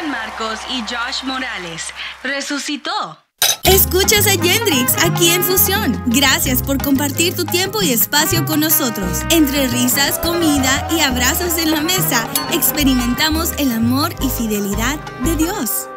Juan Marcos y Josh Morales. Resucitó. Escuchas a Yendrix aquí en Fusión. Gracias por compartir tu tiempo y espacio con nosotros. Entre risas, comida y abrazos en la mesa, experimentamos el amor y fidelidad de Dios.